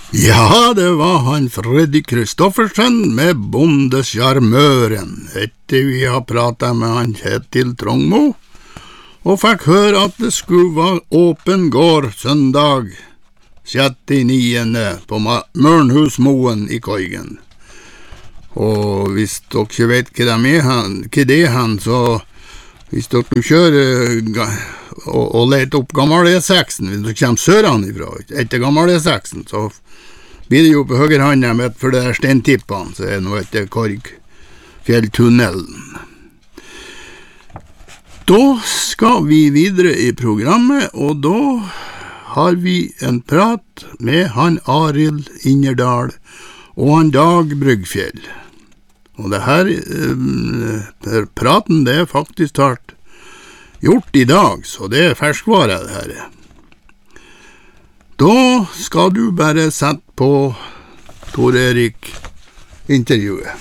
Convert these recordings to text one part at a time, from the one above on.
Ja, det var han Freddy Kristoffersen med Bondesjarmøren, etter vi har pratet med han Kjetil Trongmo, og fikk høre at det skulle være åpen gård søndag 6.9. på Mørnhusmoen i Koigen. Og hvis dere ikke vet hva det er han, så hvis dere kjører og leter opp Gammel E6, hvis dere kommer søren ifra, etter Gammel E6, så blir det jo på høyre hånda med for det der steintippene, så er det nå etter Korgfjelltunnelen. Da skal vi videre i programmet, og da har vi en prat med han Arild Innerdal og han Dag Bryggfjell. Og det her praten, det er faktisk hardt gjort i dag, så det er ferskvare det her. Da skal du bare sette på Tor Erik intervjuet.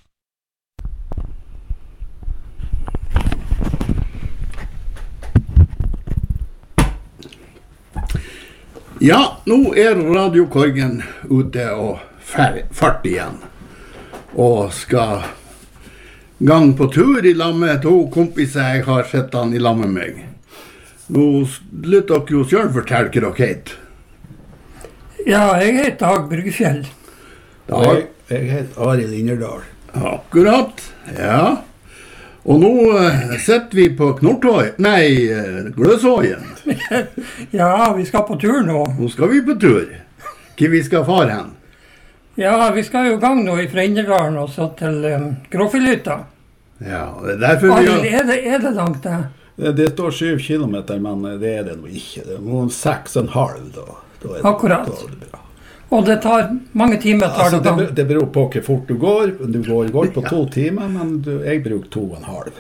Ja, nå er Radio Korgen ute og fart igjen, og skal gang på tur i lag med to kompiser jeg har sett han i lag med meg. Nå lytter dere jo selv fortelle hva dere heter. Ja, jeg heter Dag Bryggfjell. Jeg heter Arild Innerdal. Akkurat, ja. Og nå sitter vi på Gløshøyen. Ja, vi skal på tur nå. Nå skal vi på tur. Hvor vi skal fare hen? Ja, vi skal jo i gang nå fra Innerdalen og så til Gråfjellhytta. Ja, det er derfor vi har... Er det langt det? Det står 7 kilometer, men det er det nå ikke. Det er noen 6,5 da. Akkurat. Og det tar mange timer. Det beror på hvor fort du går. Du går på 2 timer, men jeg bruker 2,5.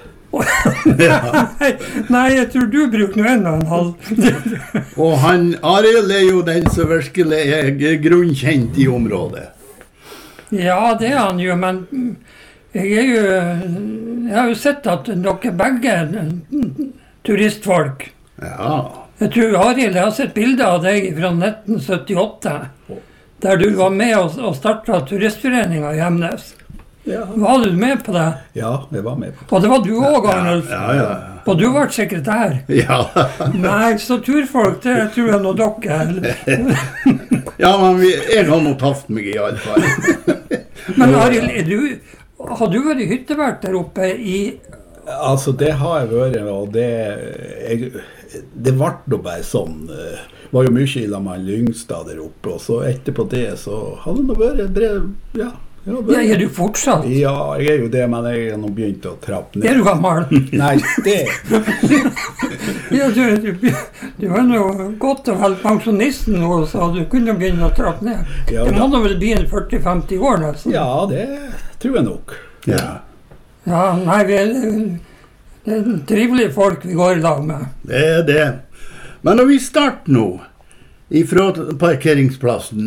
Nei, jeg tror du bruker noe 1,5. Og han Arild er jo den som virkelig er grunnkjent i området. Ja, det er han jo, men jeg har jo sett at dere begge er turistfolk. Ja. Jeg tror, Arild, jeg har sett bilder av deg fra 1978, der du var med og startet turistforeningen i Hemnes. Ja. Var du med på det? Ja, jeg var med på det. Og det var du også, Arnulf. Ja. Og du var sekretær. Ja. Nei, så turfolk, det tror jeg nå dere. Ja, men jeg har nå tatt meg i alle fall. Men Arild, har du vært hyttevert der oppe i... Altså, det har jeg vært, og det ble da bare sånn. Det var jo mye i med Lyngstad der oppe, og så etterpå det så hadde det vært ja. Ja, er du fortsatt? Ja, jeg er jo det, men jeg har nå begynt å trappe ned. Er du gammel? Nei, det. Ja, du er nå godt og vel pensjonisten nå, så du kunne begynne å trappe ned. Ja, det må da vel bli 40-50 år nesten? Ja, det tror jeg nok. Ja. Ja, nei, det er trivelige folk vi går i lag med. Det er det. Men når vi starter nå, ifra parkeringsplassen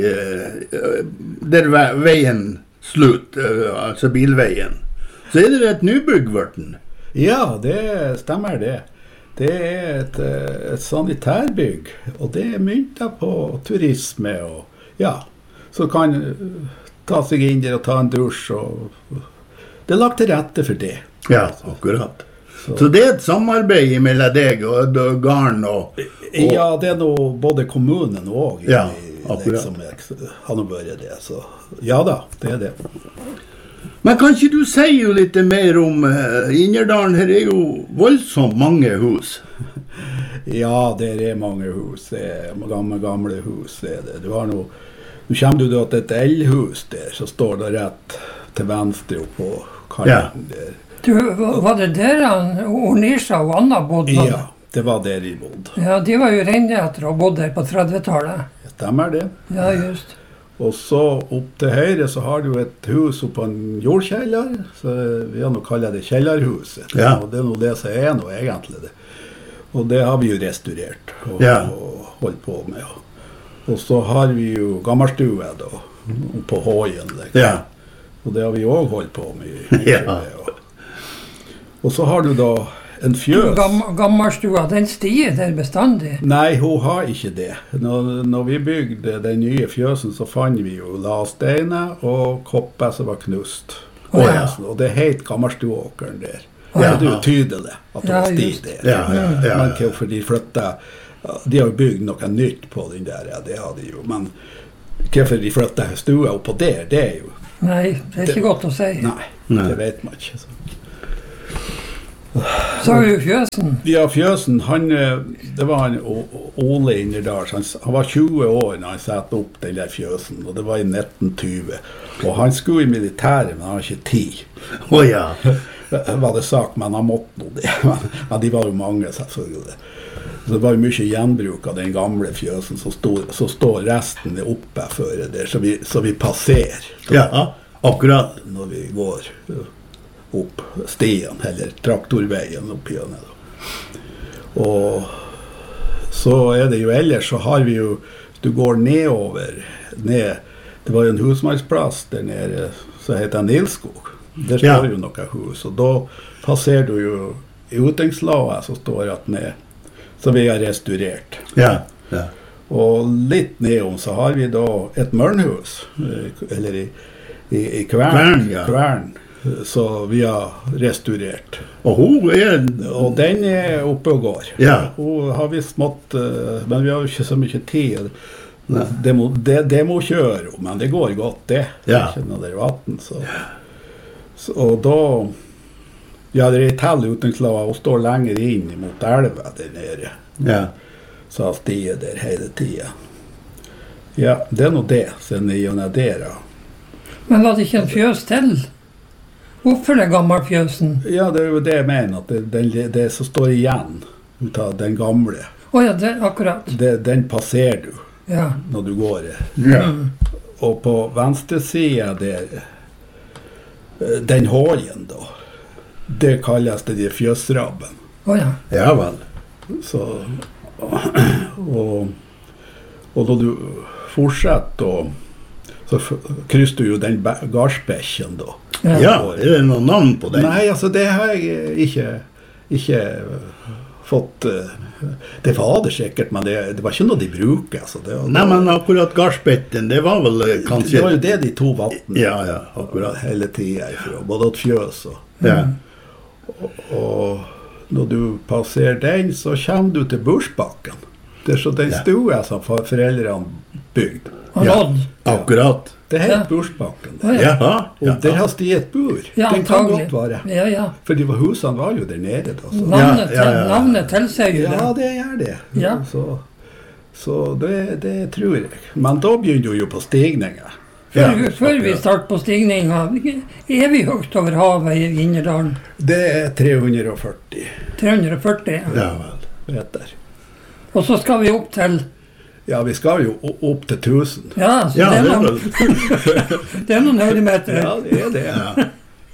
der veien slutt, altså bilveien, så er det et nybygg, Vørten? Ja, det stemmer det. Det er et sanitærbygg, og det er myntet på turisme, og ja, så kan ta seg inn der og ta en dusj, og det er lagt til rette for det. Ja, akkurat. Så det er et samarbeid mellom deg og garn og... Ja, det er noe både kommunen og ja, akkurat. Liksom, han har vært det, så ja da, det er det. Men kan ikke du si jo litt mer om Innerdalen? Her er jo voldsomt mange hus. Ja, det er mange hus. Det er gamle hus. Det er det. Nå kommer du da til et eldhus der, så står det rett til venstre oppå kanten der. Du, var det der Ornisha og Anna bodde? Ja, det var der de bodde. Ja, de var jo reinnetere og bodde der på 30-tallet. Stemmer det. Ja, just. Og så opp til høyre så har du et hus oppe på en jordkjeller, så vi har nå kallet det kjellerhuset. Ja. Og det er nå det som er nå egentlig det. Og det har vi jo restaurert og holdt på med. Og så har vi jo gammelstue da, på Hågen. Ja. Og det har vi også holdt på med. Ja. Og så har du da en fjøs. Gammelstua, den stier der bestandig? Nei, hun har ikke det. Når vi bygde den nye fjøsen, så fant vi jo lavsteiner og kopper som var knust. Og det het Gammelstuåkeren der. Det er jo tydelig at det var sti der. Men hvorfor de flyttet, de har jo bygd noe nytt på den der, det har de jo. Men hvorfor de flyttet stua opp på der, det er jo... Nei, det er ikke godt å si. Nei, det vet man ikke. Så har vi jo fjøsen. Ja, fjøsen, det var en Ole Innerdal. Han var 20 år når han satte opp den der fjøsen, og det var i 1920. Og han skulle i militæret, men han var ikke 10. Var det sagt, men han måtte nå det. Men de var jo mange, selvfølgelig. Så det var jo mye gjenbruk av den gamle fjøsen, så står resten oppe før det, så vi passerer. Ja, akkurat. Når vi går opp stien, eller traktorveien opp igjen. Og så er det jo ellers, så har vi jo, du går nedover, det var jo en husmannsplass der nede, så heter det Nilskog. Der står jo noen hus, og da passerer du jo i utingslaget, så står det ned, så vi har restaurert. Og litt nedom så har vi da et mørnhus, eller i Kvern, så vi har restaurert. Og den er oppe og går. Hun har vi smått, men vi har jo ikke så mye tid. Det må kjøre, men det går godt det. Ikke når det er vatten, og da det er et hell utenslaget og står lenger inn mot elva der nede. Så har stiet der hele tiden. Ja, det er nå det, sen er jo der. Men var det ikke en fjøs til? Hvorfor det gamle fjøsen? Ja, det er jo det jeg mener, at det som står igjen ut av den gamle. Det akkurat. Den passerer du når du går. Og på venstre side der, den hålen da, det kalles det de fjøsrabben. Ja vel. Så, og når du fortsetter, så krysser du jo den gardsbekken da. Ja, er det noen navn på den? Nei, altså det har jeg ikke fått, det var det sikkert, men det var ikke noe de bruker. Altså. Nei, men akkurat gardsbekken, det var vel kanskje... Det var jo det de to vattene. Ja, akkurat. Hele tiden ifra, både et fjøs og når du passerer den, så kommer du til Bursbakken. Det er så den stua som foreldrene bygd. Akkurat. Det er helt Bursbakken. Og der har de et bur. Den kan godt være. For husene var jo der nede. Navnet tilsier jo det. Ja, det gjør det. Så det tror jeg. Men da begynner du jo på stigninger. Før vi starter på stigninger, er vi høyt over havet i Innerdalen? Det er 340. 340, ja. Meter. Og så skal vi opp til... Ja, vi skal jo opp til 1000. Ja, så det er noen høydemeter. Ja, det er det.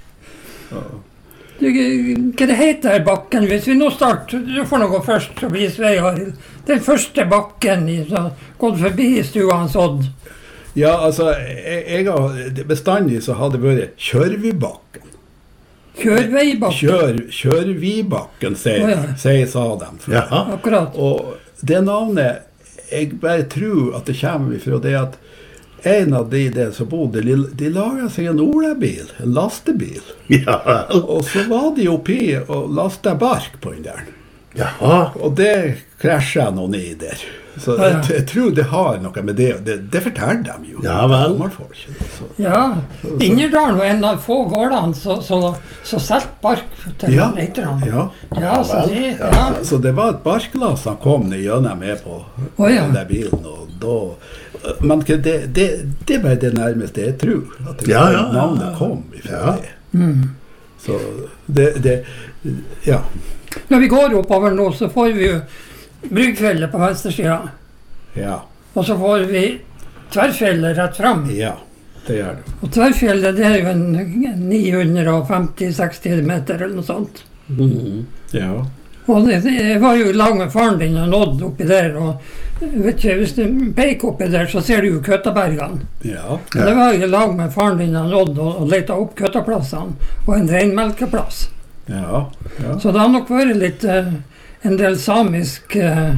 Hva det heter bakken? Hvis vi nå starter, du får noe først, så blir Svei Arild. Den første bakken, så gått forbi stuens Odd. Ja, altså, jeg har bestandig så hadde det vært Kjørvibakken. Kjørveibakken? Kjørvibakken, sa dem. Ja, akkurat. Og det navnet, jeg bare tror at det kommer fra det at en av de der som bodde, de laget seg en olabil, en lastebil. Ja. Og så var de oppi og lastet bark på den der. Jaha. Og det krasjet noen i der. Så jeg tror det har noe med det. Det forteller dem jo. Ja vel. Ja, Innerdalen var en av få gårdene så selv bark til leiterne. Så det var et barklass han kom gjennom med på den der bilen. Og da, men det var det nærmeste jeg tror. At navnet kom ifra det. Så det Når vi går oppover nå, så får vi jo Bryggfjellet på venstresiden. Ja. Og så får vi Tverrfjellet rett frem. Ja, det gjør det. Og Tverrfjellet, det er jo en 950-60 meter eller noe sånt. Ja. Og det var jo lag med faren din og nådd oppi der, og vet ikke, hvis du peker oppi der, så ser du jo Køttabergene. Ja. Det var jo lag med faren din og nådd og leta opp Køttaplassene, og en reinmelkeplass. Ja. Så det har nok vært litt en del samisk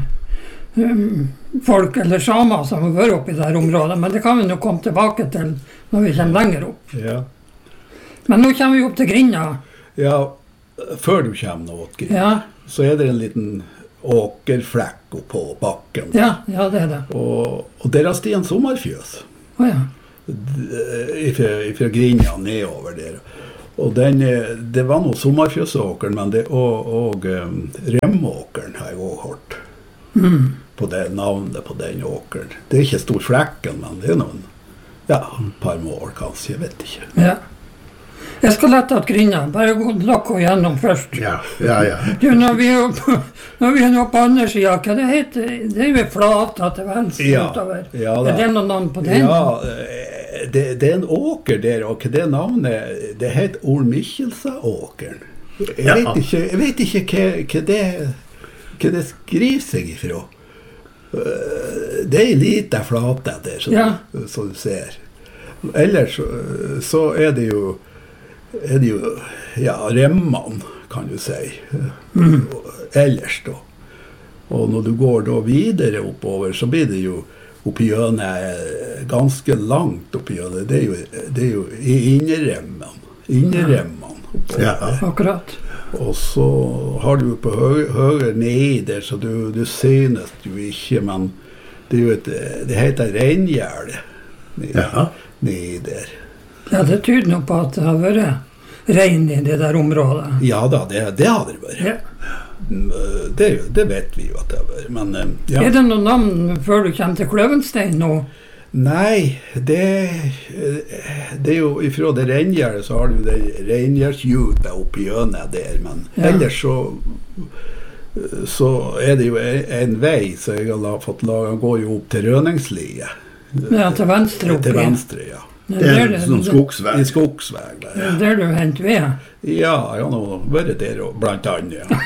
folk eller samer som har vært oppe i det her området, men det kan vi nå komme tilbake til når vi kommer lenger opp. Ja. Men nå kommer vi opp til Grinda. Ja, før du kommer nå til Grinda, så er det en liten åkerflekk på bakken. Ja, det er det. Og der har stått en sommerfjøs. Fra Grinda nedover der. Og det var noe sommerfjøsåkeren, men det og remåkeren har jeg også hørt. På det navnet på den åkeren. Det er ikke stor flekken, men det er noen, et par mål kanskje, jeg vet ikke. Ja. Jeg skal lette at Grinda, bare gå gjennom først. Ja. Du, når vi er nå på andre siden, hva det heter? Det er jo flata til venstre utover. Ja, er det noen navn på den? Ja, det er en åker der, og det navnet, det heter Olmikkelsa-åkeren. Jeg vet ikke hva det skriver seg ifra. Det er en liten flate der, som du ser. Ellers så er det jo remman, kan du si. Ellers da. Og når du går da videre oppover, så blir det jo oppi hjørnet, ganske langt oppi hjørnet. Det er jo i inneremman. Ja, akkurat. Og så har du på høyre ned der, så du synes jo ikke, men det er jo det heter reingjerde ned der. Ja, det tyder nok på at det har vært rein i det der området. Ja da, det har det vært. Ja. Det vet vi jo at det har vært, men Er det noen navn før du kommer til Kløvenstein nå? Nei, det er jo ifra det reingjerde, så har du det reingjerdshjutet oppi hjørnet der, men ellers så er det jo en vei, så jeg har fått laget, går jo opp til Røningslie. Ja, til venstre oppi. Til venstre, ja. Det er sånn skogsvei. I skogsvei, ja. Der du hent ved? Ja, jeg har nå vært der, blant annet.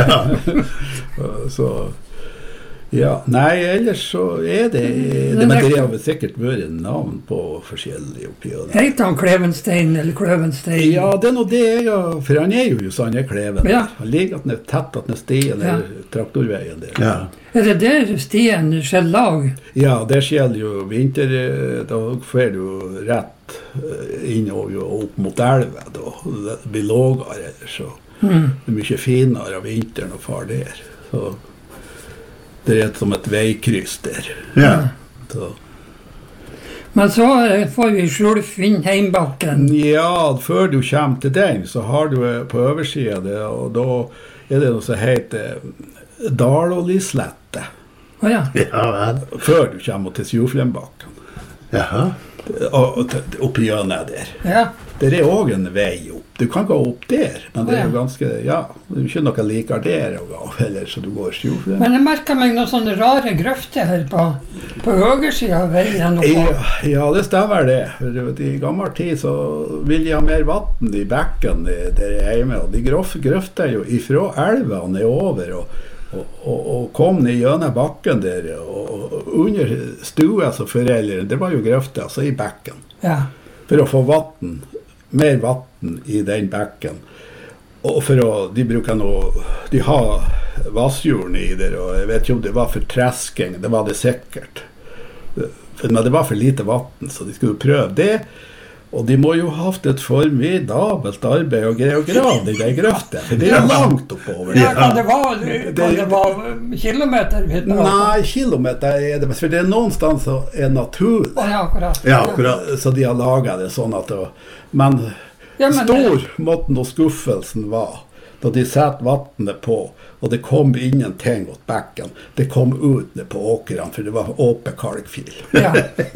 Så... Ja, nei, ellers så er det men det har sikkert vært navn på forskjellige oppgjør. Heter han Klevenstein eller Kløvenstein? Ja, det er noe det for han er jo sånn, Kleven. Ja. Han ligger tett at den stien, eller traktorveien der. Ja. Er det der stien skjer lag? Ja, det skjer jo vinter, da får du rett innover og opp mot elva, da. Det blir lågere, så det er mye finere av vinteren å fare der, så... Det er som et veikryss der. Ja. Så. Men så får vi Slulf inn Heimbakken. Ja, før du kommer til den, så har du på oversiden det, og da er det noe som heter Dalålislette. Ja. Før du kommer til Sjoflenbakken. Jaha. Oppi hjørnet der. Ja. Det er også en vei opp. Du kan gå opp der, men det er jo ganske, det er ikke noe likere der å gå, eller så du går Sjoflen. Men jeg merker meg noen sånne rare grøfter her på høyresiden av veien. Ja, det stemmer det. I gammel tid så vil de ha mer vatten i bekken der hjemme, og de grøfter jo ifra elva nedover, og kom ned gjennom bakken der, og under stua som foreldre, det var jo grøfter, altså i bekken. Ja. For å få vatten, mer vatten i den bekken. Og de bruker de har vassjorden i der, og jeg vet ikke om det var for tresking, det var det sikkert. Men det var for lite vatten, så de skulle prøve det. Og de må jo ha haft et formidabelt arbeid og greie å grave i det grøftet, for det er langt oppover. Ja, kan det være kilometer? Nei, kilometer er det, for det er noen steder som er natur. Ja, akkurat. Ja, akkurat. Så de har laget det sånn at men stor måten og skuffelsen var, da de satt vattnet på, og det kom ingenting åt bekken. Det kom ut ned på åkeren, for det var åpen kalkfil. Ja.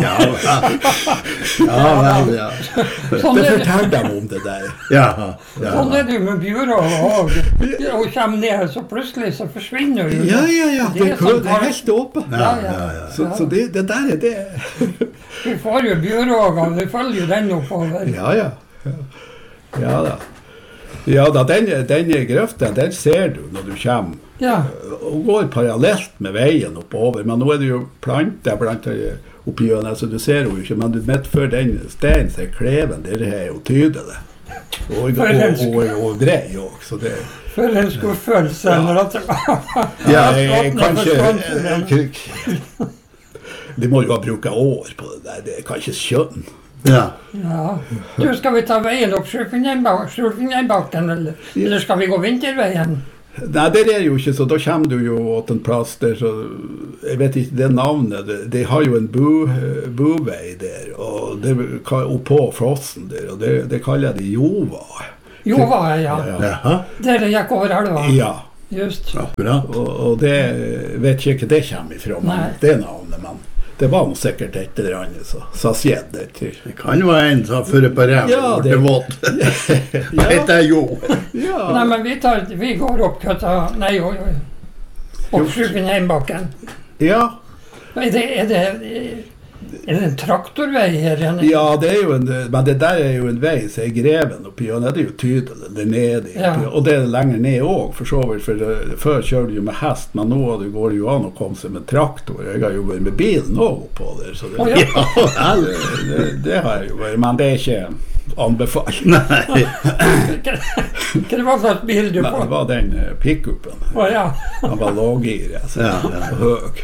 Sånn det forteller dem om det der. Sånn er det jo med bjørov og kommer ned, så plutselig så forsvinner det. Ja. Det er helt åpen. Så det der er det. Vi får jo bjørov, og vi følger jo den oppover. Ja da. Ja da, den grøften, den ser du når du kommer. Ja. Og går parallelt med veien oppover, men nå er det jo planter blant oppi hjørnet, så du ser jo ikke, men du midt før den steinen som er kleven, det er jo tydelig. Og grei også, det... For en skuffelse når at det var... Ja, kanskje... De må jo ha brukt år på det der, det kan ikke skjønne. Ja. Du, skal vi ta veien opp Skjulfinnheimbakten, eller skal vi gå vinterveien? Nei, det jo ikke, så da kommer du jo til en plass der, så jeg vet ikke det navnet, de har jo en bovei der, og det oppå Frossen der, og det kaller de Jova. Jova, ja. Der det gikk over elva. Ja. Just. Og det vet ikke det kommer ifra, men det navnet, men det var noe sikkert et eller annet, så skjedde det til. Det kan være en som fører på ræv, og det vått. Det heter jo. Nei, men vi går opp køtta, opp Skjulfinnheimbakken. Ja. Er det en traktorvei her? Ja, det jo men det der jo en vei, så greven oppi, og det jo tydelig, det nede, og det lenger ned også, for så vidt, for før kjører du jo med hest, men nå går det jo an å komme seg med traktor, jeg har jo vært med bilen også på der, så det har jeg jo vært, men det ikke anbefalt. Nei. Hva var slags bil du på? Det var den pick-upen. Den var låggir, høg.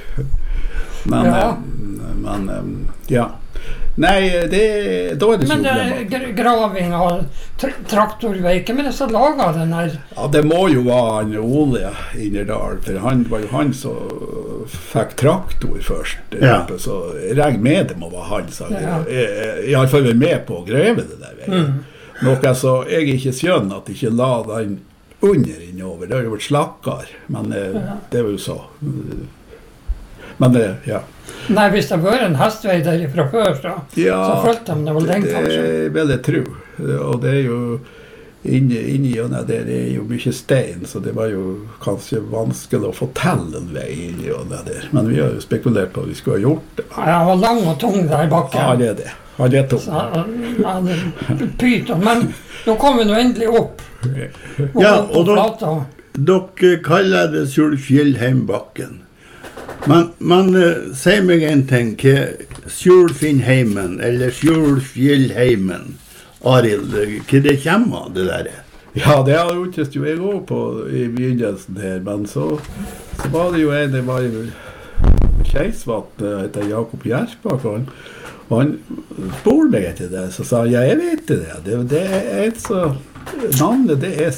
Men ja. Nei, da det så men graving av traktorvei, hvem det som laget den her? Ja, det må jo være han Ole Innerdal, for han var jo han som fikk traktor først. Så jeg regner med det må være han, så jeg har i hvert fall vært med på å greve det der veien. Noe så jeg ikke skjønner at jeg ikke la den under innover, det har jo vært slakkar, men det var jo så... Men det, Nei, hvis det var en hestvei derifra før, så følte de det vel den kanskje. Det vil jeg tro. Og det jo inni gjennom der jo mye stein, så det var jo kanskje vanskelig å fortelle en vei inni gjennom der. Men vi har jo spekulert på at vi skulle ha gjort det. Ja, han var lang og tung der bakken. Ja, det det. Han tung. Pyton, men nå kom vi nå endelig opp. Og dere kaller det Skjulfinnheimbakken. Man sier meg en ting, Skjulfinnheimen, eller Skjulfjellheimen, Arild, hva det kommer det der? Ja, det har jo ikke jeg også på i begynnelsen her, men så var det jo det var jo Kjeisvatn, heter Jakob Gjersbakk, og han spurte meg etter det, så sa han, ja, jeg vet det, det et så, navnet det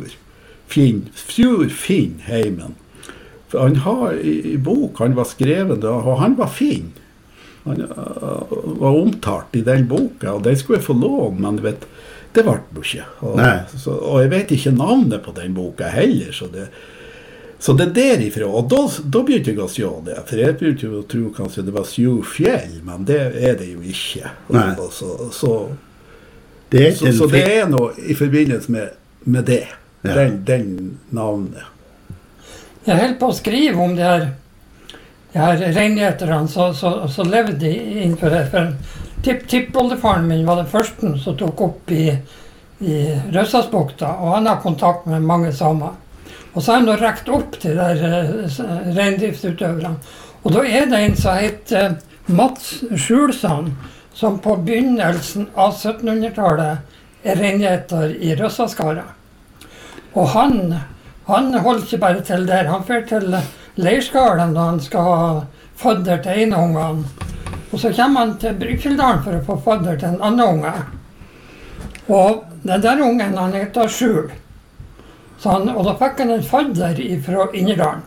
Skjulfinnheimen. For han har i bok, han var skrevet, og han var fin. Han var omtalt i den boka, og den skulle jeg få lov, men vet, det var det ikke. Og jeg vet ikke navnet på den boka heller, så det derifra. Og da begynte jeg å se det, for jeg begynte å tro kanskje det var Skjulfjell, men det det jo ikke. Så det noe i forbindelse med det, den navnet. Jeg holdt på å skrive om de her reineterne som levde innenfor det. For tippoldefaren min var den første som tok opp i Røsasbukta, og han har kontakt med mange samer. Og så har han rekt opp til der reindriftsutøverne. Og da det en som heter Mats Skjulsand, som på begynnelsen av 1700-tallet reineter i Røsaskara. Og han holder ikke bare til der, han fer til leirskalen da han skal ha fadder til ene ungen. Og så kommer han til Brykkjeldalen for å få fadder til en annen unge. Og den der ungen, han heter Skjul. Og da fikk han en fadder fra Innerdalen.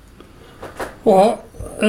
Og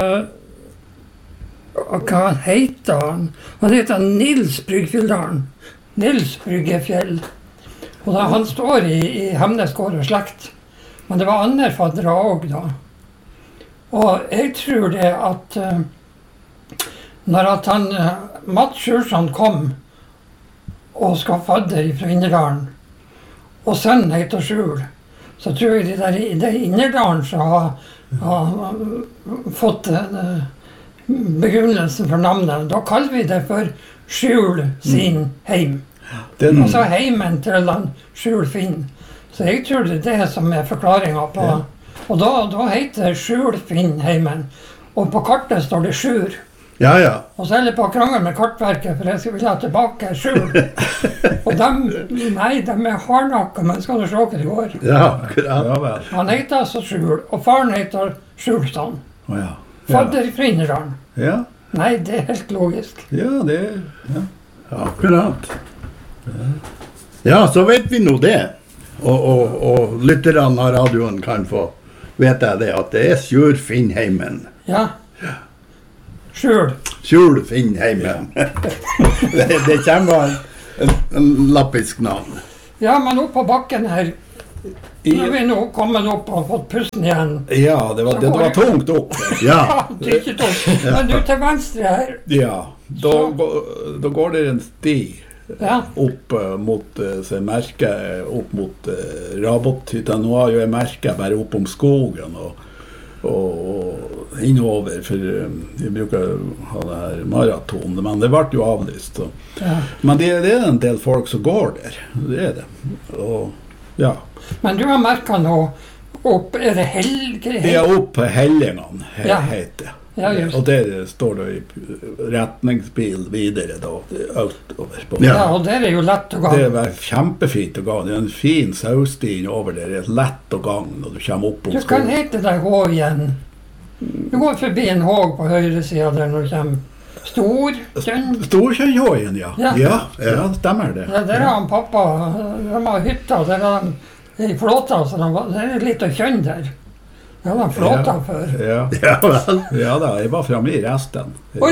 hva heter han? Han heter Nils Brykkjeldalen. Nils Bryggefjell. Og da, han står i Hemnesgård og slekt, men det var andre faddere også da. Og jeg tror det at når at Mats Skjulsand kom og skal fadder fra Innerdalen, og sønnen heter Skjul, så tror jeg det Innerdalen som har fått begrunnelsen for navnet. Da kaller vi det for Skjul sin heim. Og så heimen til Skjulfinn. Så jeg tror det som forklaringen på. Og da heter det Skjulfinnheimen. Og på kartet står det Sjur. Ja, ja. Og så er det på krangel med kartverket, for jeg vil ha tilbake skjul. Og de er hardnakka, men skal du se hva det går. Ja, akkurat. Han heter altså Skjul, og faren heter Skjulsson. Ja. Fadder fra Innerdalen. Ja. Nei, det er helt logisk. Ja, det ja. Akkurat. Ja, så vet vi nå det. Og lytterne av radioen kan få vite det, at det er Sjur Finnheimen. Ja. Skjul. Sjur Finnheimen. Det kommer en lappisk navn. Ja, men opp på bakken her, når vi nå kommet opp og fått pusten igjen. Ja, det var tungt opp. Ja. Det er ikke tungt. Men du til venstre her. Ja, da går det en sti. Ja. Opp mot merket, opp mot Rabothytta. Nå har jo jeg merket bare opp om skogen og innover, for vi bruker ha det her maraton, men det ble jo avlyst. Ja. Men det er en del folk som går der, det er det. Og, ja. Men du har merket nå opp, er det Helge? Ja, opp på Hellingene, heter det. Ja, og der står det i retningsbil videre da, utover på. Ja, og der er jo lett å gå. Det er kjempefint å gå. Det er en fin saustien over der. Det er lett å gå når du kommer opp om skogen. Du kan hete deg Håg igjen. Du går forbi en Håg på høyre siden der når du kommer. Storkjønnhågen, ja. Ja, stemmer det. Ja, der har han pappa. De har hytta, der har han i flåta, så det er litt å kjønne der. Ja, den flåta før. Ja da, jeg var fremme i resten.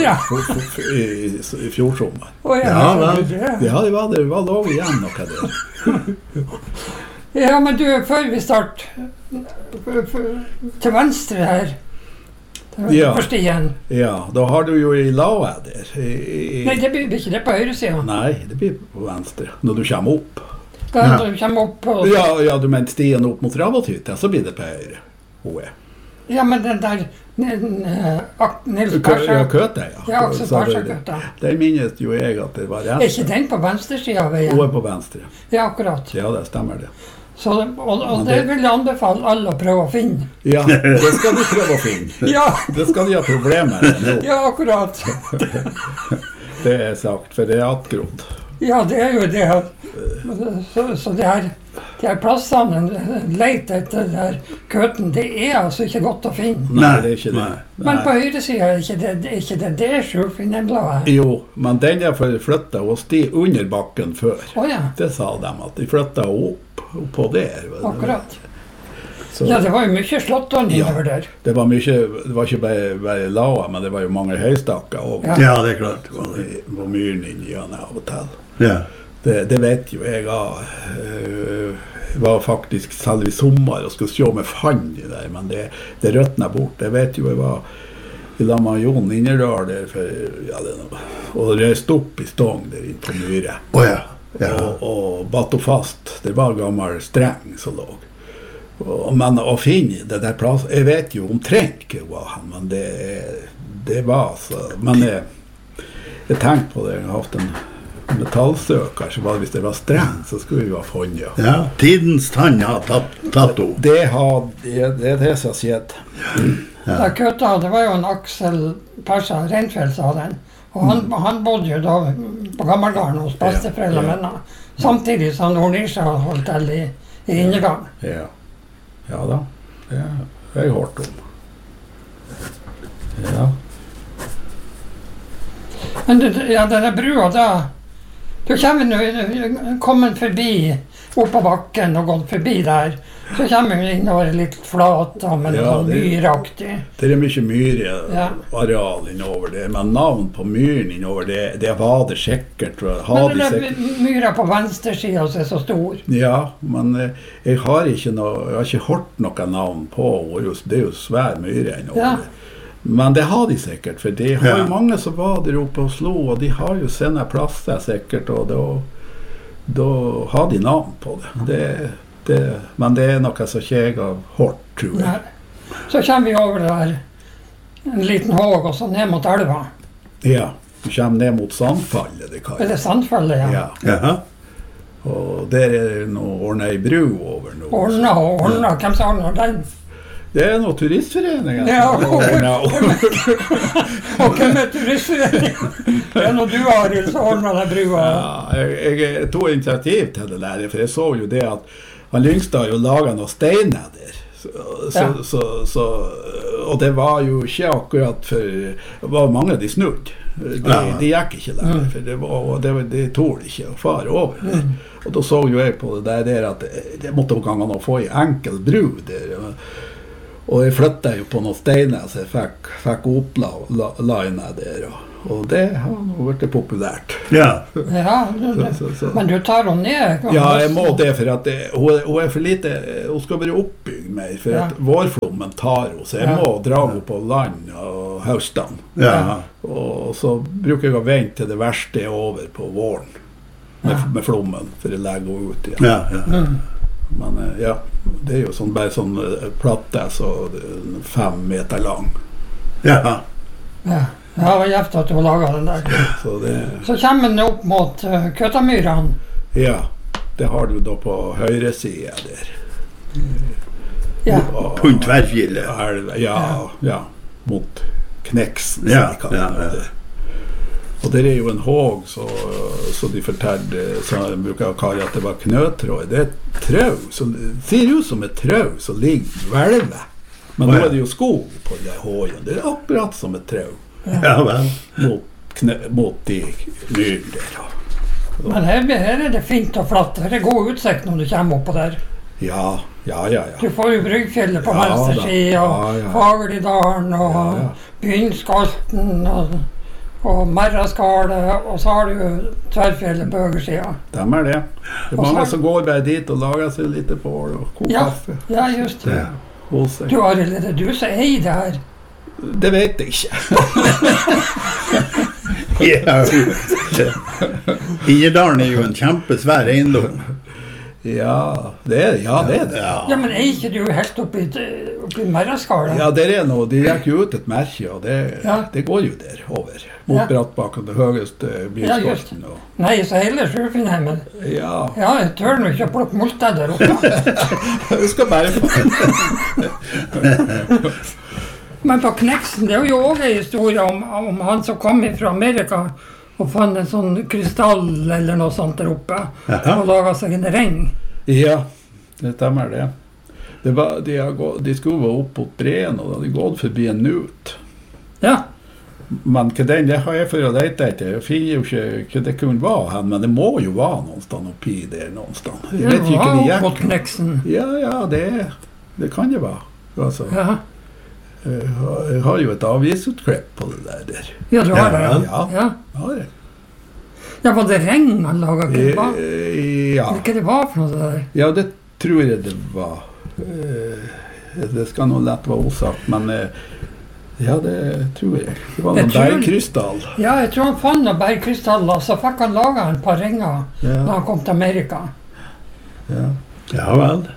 I fjordsommer. Ja, det var lov igjen noe der. Ja, men du, før vi starter, til venstre her, på stien. Ja, da har du jo i laue der. Nei, det blir ikke det på høyre siden. Nei, det blir på venstre, når du kommer opp. Når du kommer opp på... Ja, du mener stien opp mot Rabothytta, så blir det på høyre. Ja, men den der Nils Persson. Ja, Køte, ja. Ja, Aksel Persson-Køte. Den minnes jo jeg at det var rett. Er ikke den på venstre siden av veien? Hun er på venstre. Ja, akkurat. Ja, det stemmer det. Så, og det vil jeg anbefale alle å prøve å finne. Ja, det skal du prøve å finne. Ja. Det skal de ha problemer med nå. Ja, akkurat. Det er sagt, for det er attgrodd. Ja, det er jo det. Så det her plassene, leit etter der køten, det er altså ikke godt å finne. Nei, det er ikke det. Men på høyre siden er ikke det Skjulfinnebladet. Jo, men den er flyttet og sti under bakken før. Ja. Det sa de, at de flyttet opp på der. Akkurat. Så, ja, det var jo mye slåttånd over der. Det var ikke bare laua, men det var jo mange høystakker over. Ja, det er klart. På myren inni han av og til. Ja. Det vet jo jeg var faktisk selv i sommer og skulle se om jeg fant det der, men det røtnet bort. Jeg vet jo jeg var i lag med Jon Innerdal der, og reiste opp i stong der inne på myre. Og batt opp fast. Det var gammel streng som lå. Men å finne det der plass, jeg vet jo omtrent hva var han, men det var så, men jeg tenkte på det, jeg har hatt en metallsøker, så hvis det var streng, så skulle vi jo ha funnet. Ja, tidens tann har tatt opp. Det er det som har skjedd. Da Køtta, det var jo en Aksel Persson, Reinfeldt sa den, og han bodde jo da på Gammelgarden hos besteforeldre mine, samtidig som Nordnisha holdt til i Innerdalen. Ja da, det har jeg hørt om. Ja. Men denne brua da, du kommer forbi opp på bakken og gått forbi der, så kommer vi innover litt flat, men noe myraktig. Det er mye myreareal innover det, men navn på myren innover det var det sikkert. Men det myra på venstre siden er så stor. Ja, men jeg har ikke hørt noe navn på, det er jo svær myre innover det. Men det har de sikkert, for de har jo mange som var der oppe og slo, og de har jo sine plasser sikkert, og da har de navn på det. Men det er noe som ikke jeg har hørt, tror jeg. Nei. Så kommer vi over der, en liten håg, og så ned mot elva. Ja, vi kommer ned mot Sandfallet, det kalles. Er det Sandfallet, ja? Ja. Og der er det noe ordnet i bru over nå. Ordnet, hvem som ordner den? Det noe turistforeninger. Ja, og hvem turistforeningen? Det noe du, Arild, som ordner deg brua. Ja, jeg tog initiativ til det der, for jeg så jo det at han Lyngstad jo laget noen steiner der. Og det var jo ikke akkurat for det var mange de snudde. De gikk ikke der, for de tål ikke å fare over. Og da så jo jeg på det der at det måtte noen ganger få en enkel bru der. Og jeg flyttet jo på noen steiner, så jeg fikk oppline der. Og det har nå vært populært. Ja, men du tar henne ned? Ja, jeg må det, for at hun for lite, hun skal være oppbygd mer, for at vårflommen tar henne, så jeg må dra henne på land og høstene. Og så bruker jeg å vente til det verste over på våren, med flommen, for å legge henne ut igjen. Men ja, det jo sånn, bare sånn platte, så 5 meter lang. Ja, det var gjevt at du laget den der. Så kommer den opp mot Køtamyrene. Ja, det har du da på høyre side der. På Tverrfjellet. Ja, mot Kneksen. Og det jo en håg, så de fortalte, så de bruker å kalle at det var knøtråd. Det trau, så det ser ut som et trau som ligger hvelvet. Men nå det jo skog på den hågen. Det akkurat som et trau. Ja vel. Mot de myren der. Men her det fint og flatt. Her god utsikt når du kommer opp på der. Ja. Du får jo Bryggfjellet på venstre side, og Fagerlidalen, og Bynnskalten, og Merraskalet, og så har du Tverrfjellet på høyre siden. Det det. Det mange som går bare dit og lager seg litt bål og koker kaffe. Ja, just det. Du, Arild, det du som eier det her? Det vet jeg ikke. Innerdalen jo en kjempesvær eiendom. Ja, det det. Ja, men er ikke du helt oppi Merraskalet? Ja, det noe. De gikk jo ut et merke, og det går jo der over. Mot Brattbakken, det høyeste bilskolten. Nei, så hele Sjøfinnheimen. Ja, jeg tør nå ikke å plukke multer der oppe. Jeg skal bare Men på Kneksen, det jo også en historie om han som kom fra Amerika og fant en sånn krystall eller noe sånt der oppe, og laget seg en ring. Ja, det stemmer det. De skulle være oppe på breen, og de hadde gått forbi en nut. Ja. Men det har jeg for å lete etter. Jeg finner jo ikke hva det kunne være hen, men det må jo være noenstans oppi der noenstans. Jeg vet ikke hva de gikk. På Kneksen. Ja, det kan det være. Altså. Ja. Jeg har jo et avisutklipp på det der. Ja, du har det? Ja, har jeg. Ja, var det regn han laget? Ja. Hva det var for noe det der? Ja, det tror jeg det var. Det skal nå lett være osagt, men ja, det tror jeg. Det var noen bergkrystall. Ja, jeg tror han fant noen bergkrystaller, så fikk han laget en par ringer når han kom til Amerika. Ja vel.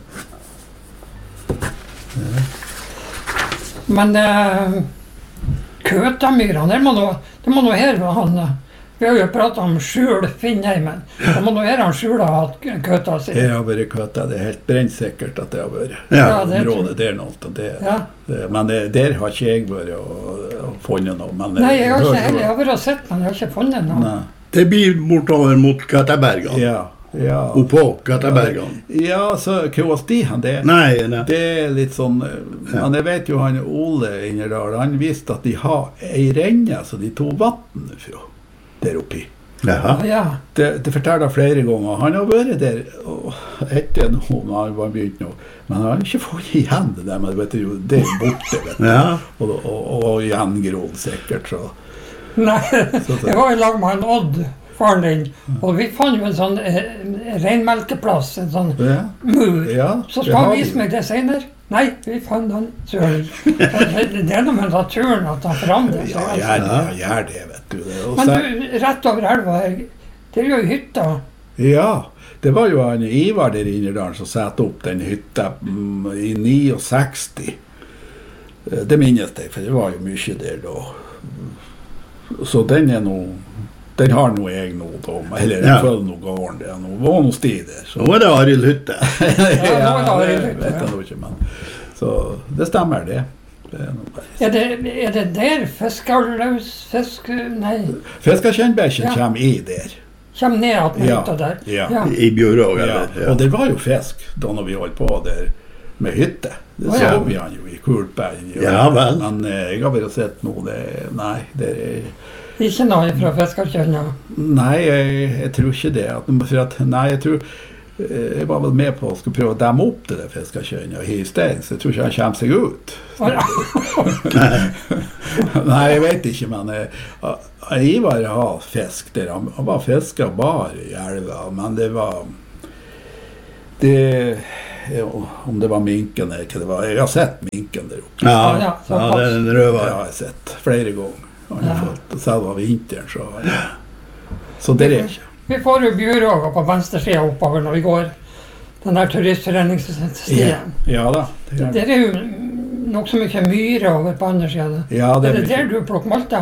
Men Køtamyrene, det må nå her han, vi har jo pratet om Skjul Finnheimen, det må nå her han Skjul ha hatt køta si. Jeg har vært køta, det helt brennsikkert at det har vært. Området der nå, men der har ikke jeg vært og funnet noe. Nei, jeg har ikke heller, jeg har vært og sett, men jeg har ikke funnet noe. Det blir bortover mot Køtabergene. Ja. Oppå Køtabergene. Ja, så hva sti han det? Nei. Det litt sånn, men jeg vet jo han Ole Innerdal, han visste at de har ei renne, så de tog vatten fra der oppi. Ja. Det forteller flere ganger. Han har vært der etter noe, når han var begynt nå, men han har ikke fått igjen det der, men vet du, det borte, vet du. Og gjengrodd sikkert, så. Nei, jeg var i lag med en Odd, faren din, og vi fant jo en sånn reinmelkeplass, en sånn mur. Så skal han vise meg det senere. Nei, vi fant han søren. Det noe med naturen at han forandrer seg. Ja, gjør det, vet du. Men du, rett over elva her, det jo hytta. Ja, det var jo han Ivar der inne der som satte opp den hytta i 69. Det minnes jeg, for det var jo mye der da. Så den den har noe jeg nå, eller jeg føler noe gården der, var noe sti der. Nå det Arild Hytte. Ja, det vet jeg nå ikke, men Så det stemmer det. Er det der Fiskekjønnbæsjen kommer i der. Kommer ned at man hytta der? Ja. I Bjørog, eller? Ja. Og det var jo fisk da når vi holdt på der med hytte. Det så vi han jo i Kultberg. Ja, vel. Men jeg har bare sett noe, nei, det er... Ikke noe fra fiskekjønna? Nei, jeg tror ikke det. Jeg tror... Jeg var vel med på å skulle prøve å demme opp til det fiskekjønnet og hive stein, så jeg tror ikke han kommer seg ut. Nei, jeg vet ikke, men Ivar har fisk der. Han var fisket bare i elva, men det var... om det var minken eller hva det var. Jeg har sett minken der oppe. Ja, det er en røver. Det har jeg sett flere ganger. Og selv av vinteren, så det er ikke. Vi får jo Bjørog på venstre siden oppover når vi går den der turistforeningsstien. Ja da. Det er jo nok så mye myre over på andre siden. Ja, det er det der du plukker malta?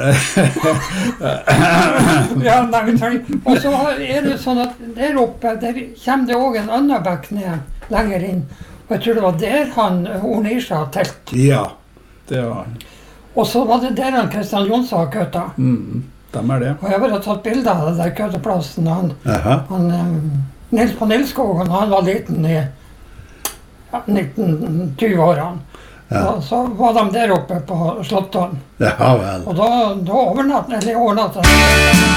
Ja, og så er det sånn at der oppe, der kommer det også en annen bekk ned lenger inn. Og jeg tror det var der Ornisha telt. Ja, det var han. Og så var det der Kristian Jonsson har køtta. Stemmer det. Og jeg har bare tatt bilder av den der køteplassen. Nils på Nilskogen, han var liten i 1920-årene. Ja. Så var de der oppe på Slotton. Ja, vel. Og da overnattet